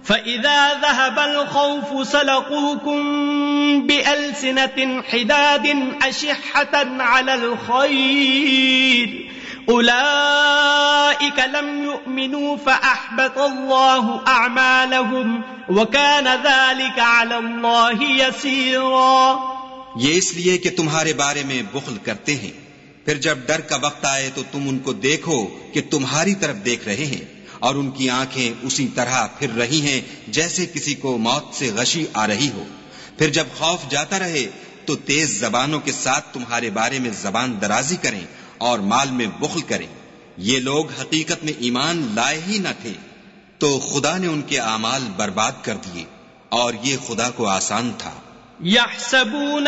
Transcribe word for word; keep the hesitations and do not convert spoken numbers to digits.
فإذا ذهب الخوف سلقوكم بألسنة حداد أشحة على الخير أولئك لم يؤمنوا فأحبط الله أعمالهم وكان ذلك على الله يسيرا। ये इसलिए कि तुम्हारे बारे में बुख्ल करते हैं, फिर जब डर का वक्त आए तो तुम उनको देखो कि तुम्हारी तरफ देख रहे हैं और उनकी आंखें उसी तरह फिर रही हैं जैसे किसी को मौत से गशी आ रही हो। फिर जब खौफ जाता रहे तो तेज जबानों के साथ तुम्हारे बारे में जबान दराजी करें और माल में बुख्ल करें। ये लोग हकीकत में ईमान लाए ही न थे, तो खुदा ने उनके आमाल बर्बाद कर दिए और ये खुदा को आसान था। यहसबून